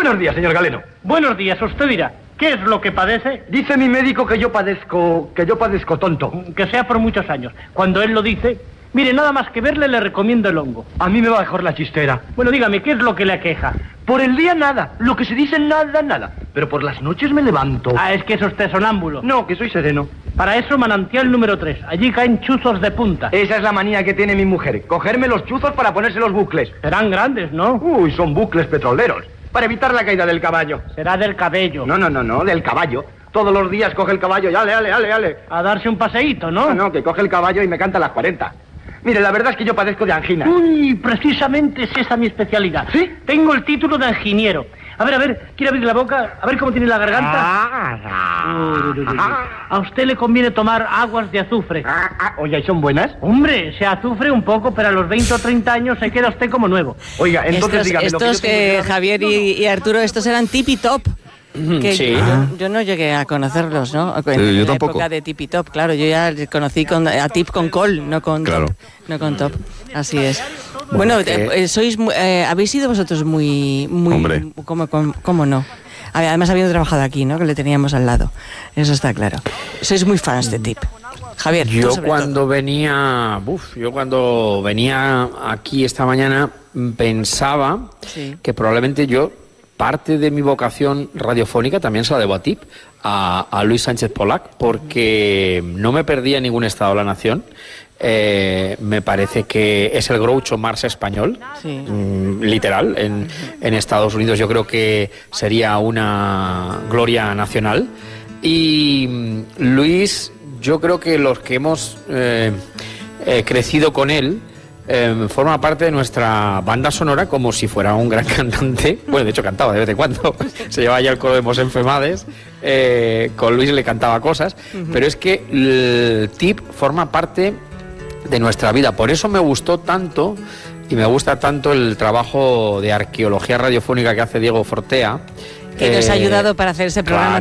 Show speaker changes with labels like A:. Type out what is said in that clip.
A: Buenos días, señor Galeno.
B: Buenos días, usted dirá, ¿qué es lo que padece?
A: Dice mi médico que yo padezco tonto.
B: Que sea por muchos años. Cuando él lo dice, mire, nada más que verle le recomiendo el hongo.
A: A mí me va mejor la chistera.
B: Bueno, dígame, ¿qué es lo que le aqueja?
A: Por el día nada, lo que se dice nada. Pero por las noches me levanto.
B: Ah, es que es usted sonámbulo.
A: No, que soy sereno.
B: Para eso manantial número 3, allí caen chuzos de punta.
A: Esa es la manía que tiene mi mujer, cogerme los chuzos para ponerse los bucles.
B: Serán grandes, ¿no?
A: Uy, son bucles petroleros. Para evitar la caída del caballo.
B: Será del cabello.
A: No, del caballo. Todos los días coge el caballo y ale.
B: A darse un paseíto, ¿no?
A: No, que coge el caballo y me canta las 40. Mire, la verdad es que yo padezco de angina.
B: Uy, precisamente es esa mi especialidad.
A: ¿Sí?
B: Tengo el título de anginiero. A ver, ¿quiere abrir la boca? A ver cómo tiene la garganta. Uy. A usted le conviene tomar aguas de azufre.
A: Oye, ¿y son buenas?
B: Hombre, se azufre un poco, pero a los 20 o 30 años se queda usted como nuevo.
A: Oiga, entonces dígame lo que yo tengo que...
C: Javier y Arturo, estos eran Tipi Top. Que
D: Sí.
C: yo no llegué a conocerlos, ¿no?
E: Sí, yo
C: la
E: tampoco.
C: época de Tipi Top, claro, yo ya les conocí a Tip con Col, no con
E: Claro.
C: Top, no con Top, así es. Bueno, habéis sido vosotros muy
E: Hombre.
C: ¿Cómo no? Además habiendo trabajado aquí, ¿no? Que le teníamos al lado, eso está claro. Sois muy fans de Tip. Javier, tú
D: Yo
C: sobre
D: cuando venía aquí esta mañana pensaba
C: Sí.
D: que probablemente parte de mi vocación radiofónica también se la debo a Tip, a Luis Sánchez Polac, porque no me perdía ningún Estado de la Nación. Me parece que es el Groucho Marx español,
C: Sí.
D: literal. En Estados Unidos yo creo que sería una gloria nacional. Y Luis, yo creo que los que hemos crecido con él, forma parte de nuestra banda sonora como si fuera un gran cantante. Bueno, de hecho cantaba de vez en cuando. Se llevaba ya el coro de Mos Femades. Con Luis le cantaba cosas. Pero es que el Tip forma parte de nuestra vida. Por eso me gustó tanto y me gusta tanto el trabajo de arqueología radiofónica que hace Diego Fortea.
C: Que nos ha ayudado para hacer ese programa.
D: Claro.